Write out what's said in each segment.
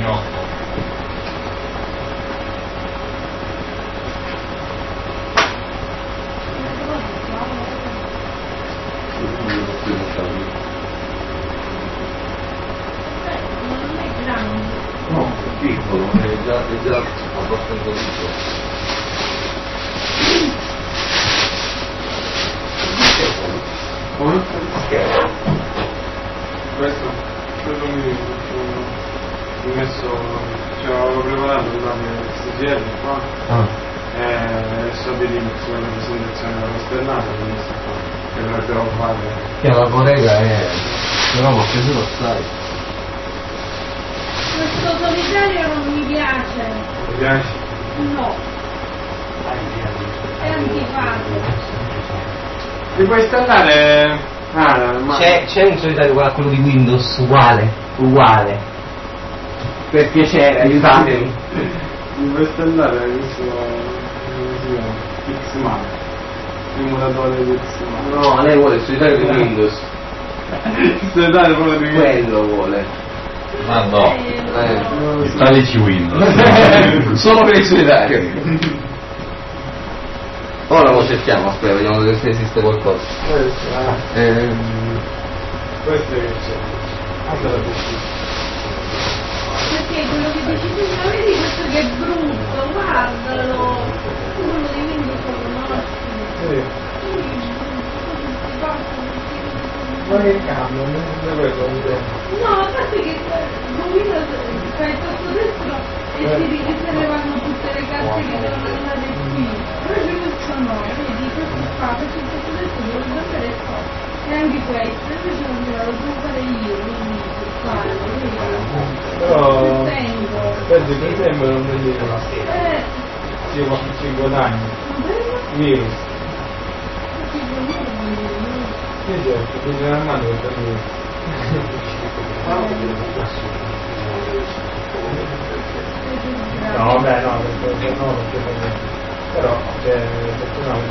No. No, è piccolo, è già abbastanza piccolo. Come? Scherzo. Questo mi ho messo, ci avevo preparato questi GR qua e adesso all'inizio la presentazione della costellata che mi sta qua, che dovrebbero fare. Che la corega è... però mi ha preso lo stai. Questo solitario non mi piace. Mi piace? No. È antipatico. Mi puoi installare? Ma... C'è un solitario quello di Windows uguale. Per piacere, aiutatemi. Mi puoi installare questo, come si chiama? Xman. L'emulatore di Xman. No, lei vuole il solitario di Windows. Il solitario proprio di Quello vuole. Ma no, installici Windows. Solo per il solitario. Ora lo cerchiamo, aspetta, vediamo se esiste qualcosa. Questo è che c'è. Perché quello che dici tu, ma vedi questo che è brutto, guardalo. Quello di Windows lo conosci. Ma che cambia? Non è quello. No, a parte che con Windows fai il tasto destro e se ne vanno tutte le carte che devono andare qui. Però c'è questo no, vedi, questo qua, faccio il tasto destro, devo andare qua. E anche questo, invece non lo devo fare io, quindi per farlo, vedi? Però Tengo. penso che sembra non vedere la scheda. Ci guadagni. Virus. Sì, certo, bisogna armare per lui. No, vabbè, no, perché però c'è personale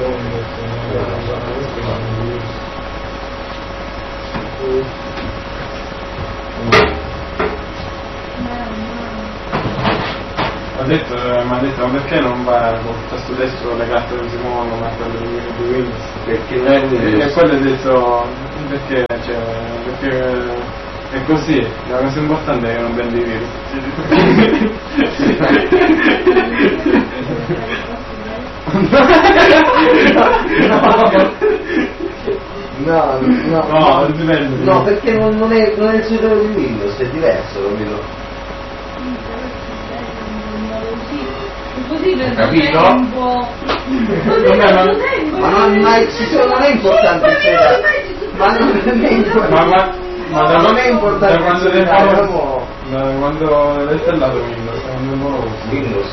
mi ha detto, ma perché non va col tasto destro le carte non si muovono come quelle di Windows? Perché non è Windows. E poi le ho detto, perché è così, la cosa importante è che non prendi i virus. No, dipende. No, perché non è il solitario di Windows, è diverso, capito? Così per Capito? tempo. Così per tempo. Ma non è importante il solitario. Ma non è importante. Ma non è importante da quando il solitario. da quando l'hai installato Windows, quando non lo usi. Windows.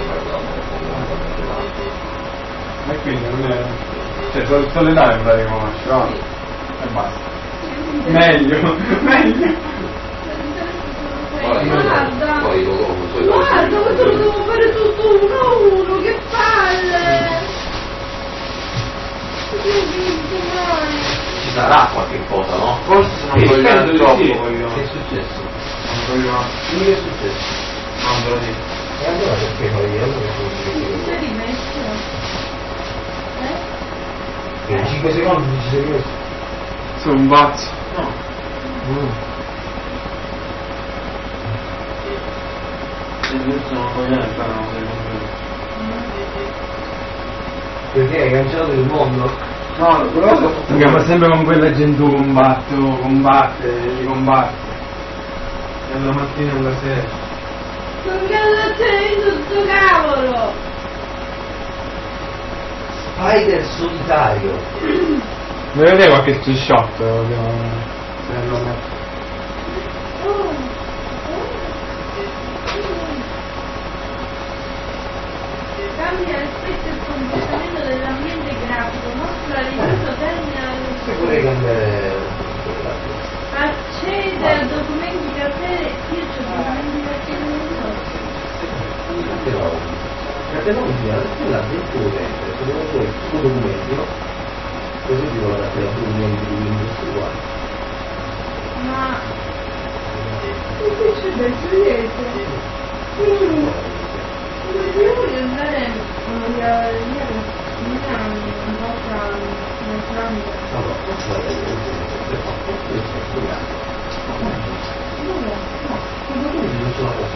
E quindi non è... cioè solo le live la riconosci, no? E basta. Meglio. Guarda, Poi guarda, questo lo devo fare tutto uno a uno, che palle! ci sarà qualche cosa, no? Forse sono spogliato troppo. Che è successo? Che è successo? Non te lo dico. E allora perché poi Ti sei rimesso? in 5 secondi ci sei messo? Sono un bazzo. No. Perché hai cancellato il mondo? No, però ma sempre con quella gente tu combatte. E la mattina e la sera. Non cazzo sto cavolo! Spider solitario. Mi vedete qualche screenshot? Se lo metto. Cambia l'aspetto e il comportamento dell'ambiente grafico, mostra l'aiuto termine Se vorrei cambiare... accede a documenti cartelle, io c'ho documenti cartelle non so. Categoria, quella del tuo utente, se devo fare il tuo documento, no? Così ti vado a dare documenti di Windows uguali. Ma invece adesso vedete, quindi io voglio andare a